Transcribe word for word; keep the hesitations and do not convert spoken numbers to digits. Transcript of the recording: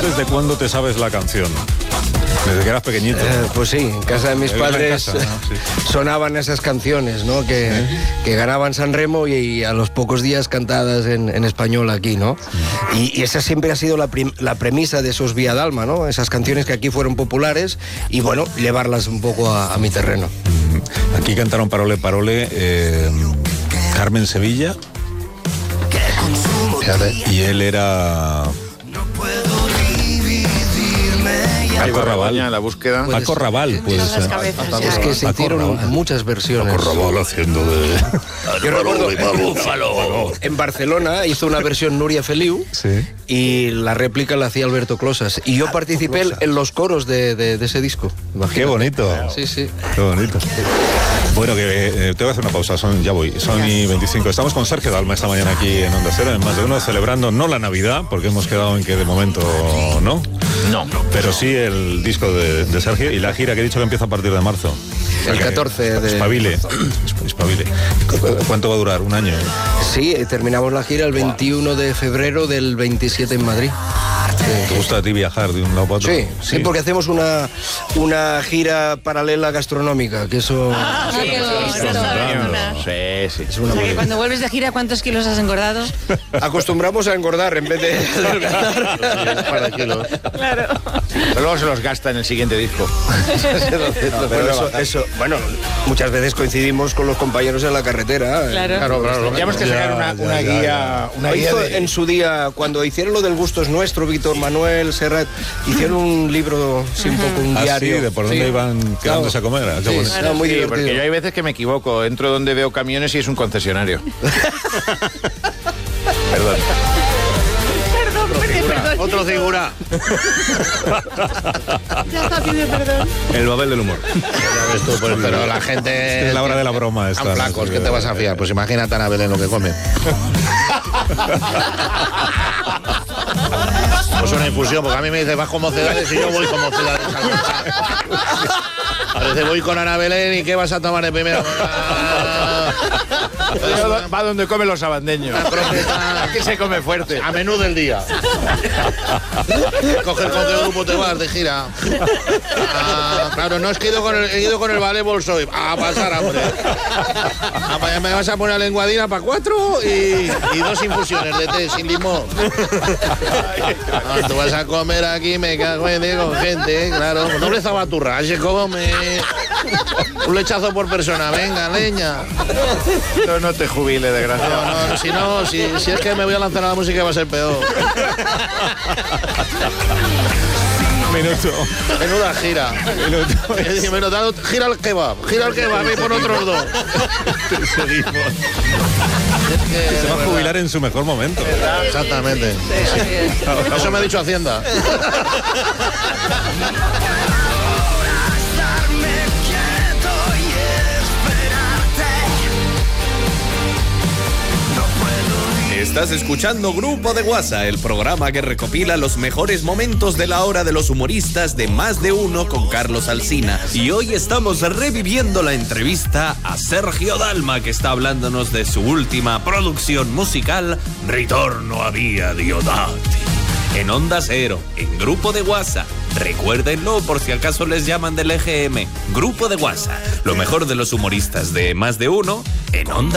desde cuándo te sabes la canción? Desde que eras pequeñito. Eh, pues sí, en casa de mis padres casa, ¿no? Sí. Sonaban esas canciones, ¿no? Que, ¿Sí? que ganaban San Remo y, y a los pocos días cantadas en, en español aquí, ¿no? Sí. Y, y esa siempre ha sido la, prim, la premisa de esos Vía Dalma, ¿no? Esas canciones que aquí fueron populares y, bueno, llevarlas un poco a, a mi terreno. Aquí cantaron Parole Parole eh, Carmen Sevilla y él era... Paco Raval. La búsqueda. Paco Raval, puede ser. Es que se hicieron muchas versiones. Paco Raval haciendo de... Yo recuerdo en Barcelona hizo una versión Núria Feliu, sí, y la réplica la hacía Alberto Closas. Y yo participé en los coros de, de, de ese disco. Imagínate. Qué bonito. Sí, sí. Qué bonito. Bueno, que eh, te voy a hacer una pausa, son, ya voy, son y veinticinco. Estamos con Sergio Dalma esta mañana aquí en Onda Cero, en Más de Uno, celebrando no la Navidad, porque hemos quedado en que de momento no. No. Pero sí el disco de, de Sergio y la gira que he dicho que empieza a partir de marzo. El catorce de... Espabile. Espabile. ¿Cuánto va a durar? ¿Un año? Sí, terminamos la gira el veintiuno de febrero del veintisiete en Madrid. ¿Te gusta a ti viajar de un lado para otro? Sí, sí, sí, porque hacemos una, una gira paralela gastronómica, que eso... Ah, sí, qué sí, sí. Es una o sea, que cuando vuelves de gira, ¿cuántos kilos has engordado? Acostumbramos a engordar en vez de adelgazar. Para kilos. Claro. Pero luego se los gasta en el siguiente disco. No, pero eso, eso, bueno, muchas veces coincidimos con los compañeros en la carretera. Claro, claro, claro. Tenemos que sacar una, una ya, guía... Ya. Una guía hizo de... En su día, cuando hicieron lo del Gusto es Nuestro, Víctor Manuel, Serrat, hicieron un libro, sí, un poco un ¿Ah, diario. Sí? ¿De por dónde sí. iban quedándose claro. a comer? Sí, sí, claro, muy sí, divertido. Porque yo hay veces que me equivoco, entro donde veo camiones y es un concesionario. Perdón. Otro figura. Perdón. Otro figura. Ya está, pide perdón. El Babel del humor. Ya ves tú, pues, pero la gente... Es la hora de la broma esta. Están flacos, ¿qué te vas a fiar? Pues imagínate a Ana Belén lo que come. Pues una infusión, porque a mí me dice vas con Mocedades y yo voy con Mocedades. Parece voy con Ana Belén y ¿qué vas a tomar de primero? Va donde comen los sabandeños. Aquí se come fuerte. A menú del día. Coger con qué grupo te vas de gira. Ah, claro, no es que he ido con el, he ido con el ballet Bolshoi. A pasar hambre. Ah, me vas a poner lenguadina para cuatro y, y dos infusiones de té sin limón. Ah, tú vas a comer aquí, me cago en Dios, con gente, ¿eh? Claro. Doble zabaturra, se come. Un lechazo por persona, venga, leña. No, no te jubiles, desgraciado. No, no, si no, si, si es que me voy a lanzar a la música va a ser peor. Minuto. Menuda gira. Minuto. Es... Menudo, gira el kebab, gira el kebab y pon otros dos. Seguimos. Es que, se va a jubilar en su mejor momento. Exactamente. Sí, sí. Eso me ha dicho Hacienda. Estás escuchando Grupo de WhatsApp, el programa que recopila los mejores momentos de la hora de los humoristas de Más de Uno con Carlos Alsina. Y hoy estamos reviviendo la entrevista a Sergio Dalma, que está hablándonos de su última producción musical, Ritorno a Via Diodati. En Onda Cero, en Grupo de WhatsApp. Recuérdenlo por si acaso les llaman del E G M. Grupo de WhatsApp, lo mejor de los humoristas de Más de Uno en Onda